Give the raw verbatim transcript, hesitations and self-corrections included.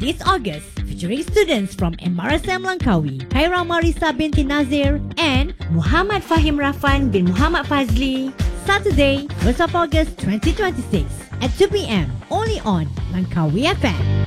this August, featuring students from M R S M Langkawi, Khaira Marisa binti Nazir, and Muhammad Fahim Rafan bin Muhammad Fazli. Saturday, first of August twenty twenty-six at two p m only on Langkawi F M.